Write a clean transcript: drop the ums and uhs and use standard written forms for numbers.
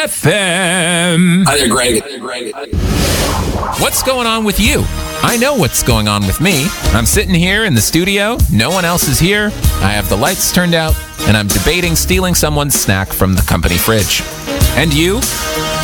FM. Hi there, Greg. What's going on with you? I know what's going on with me. I'm sitting here in the studio. No one else is here. I have the lights turned out, and I'm debating stealing someone's snack from the company fridge. And you?